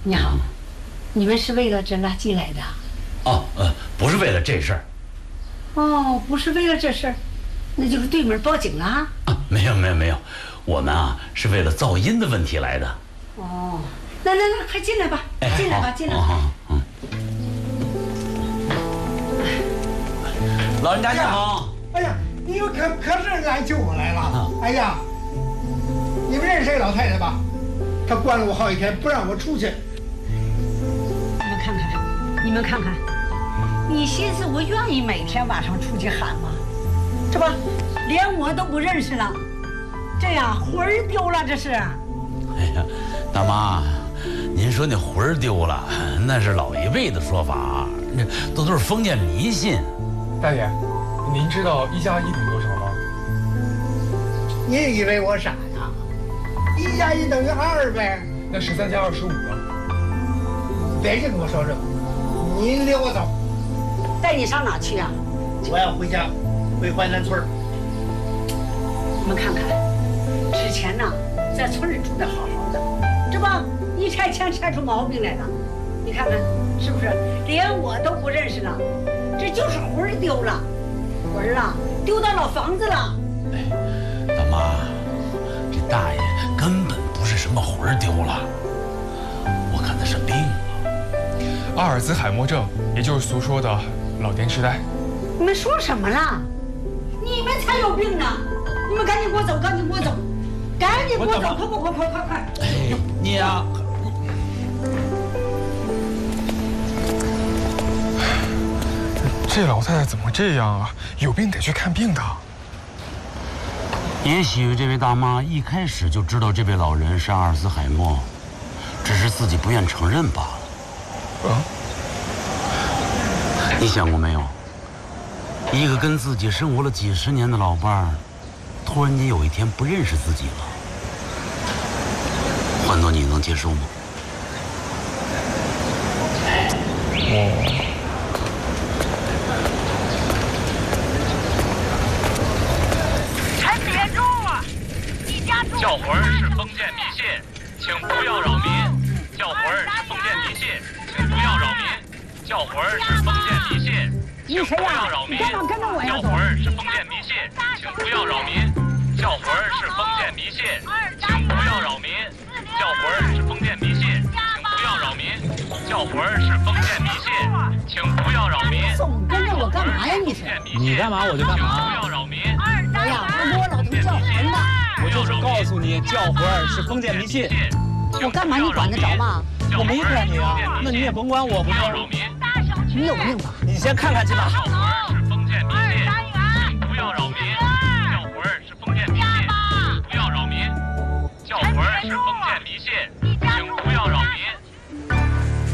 你好，你们是为了这垃圾来的？ 哦，不是为了这事儿。 哦，不是为了这事儿，那就是对门报警了啊？ 没有，我们啊是为了噪音的问题来的。 哦，那快进来吧，进来吧，进来吧。 老人家你好。 哎呀，你们可是来救我来了。哎呀，你们认识这老太太吧？她关了我好几天，不让我出去。 你们看看，你寻思我愿意每天晚上出去喊吗？这不，连我都不认识了，这样魂儿丢了，这是。 哎呀，大妈，您说那魂儿丢了，那是老一辈的说法，那都是封建迷信。 大爷，您知道1+1等于多少吗？ 你以为我傻呀？1+1等于2呗。 那13加25呢？ 别净跟我说这个，你领我走。 带你上哪去啊？ 我要回家，回淮南村。 你们看看，之前呢，在村里住得好好的，这不一拆迁拆出毛病来了。你看看是不是？连我都不认识了，这就是魂儿丢了，魂儿啊丢到老房子了。 哎，大妈，这大爷根本不是什么魂儿丢了，我看他是病了。 阿尔兹海默症，也就是俗说的老年痴呆。 你们说什么了？你们才有病呢！你们赶紧给我走，赶紧给我走，赶紧给我走，快！ 哎，你呀， 这老太太怎么这样啊？有病得去看病的。 也许这位大妈一开始就知道这位老人是阿尔兹海默，只是自己不愿承认罢了。你想过没有？一个跟自己生活了几十年的老伴儿，突然间有一天不认识自己了，换做你能接受吗？ 陈铁柱啊，你家住叫魂是封建迷信，请不要扰民。叫魂是封建迷信，请不要扰民。叫魂是封建迷信，请不要扰民。叫魂是封建迷信，请不要扰民。叫魂是封建迷信，请不要扰民。叫魂是封建迷信，请不要扰民。叫魂是封建迷信，请不要扰民。 总跟着我干嘛呀？你是？ 你干嘛我就干嘛。 不要扰民。 哎呀，我给我老头叫魂的。 我就是告诉你，叫魂是封建迷信。 我干嘛你管得着吗？ 我没管你啊，那你也甭管我，不是？ 你有病吧？ 你先看看去吧。 叫魂是封建迷信，请不要扰民。叫魂是封建迷信，不要扰民。叫魂是封建迷信。